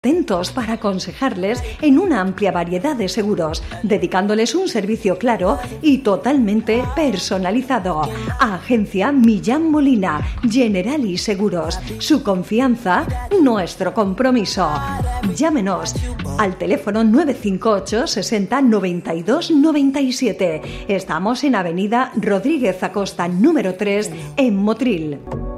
Atentos para aconsejarles en una amplia variedad de seguros, dedicándoles un servicio claro y totalmente personalizado. Agencia Millán Molina, Generali Seguros. Su confianza, nuestro compromiso. Llámenos al teléfono 958 60 92 97. Estamos en Avenida Rodríguez Acosta, número 3, en Motril.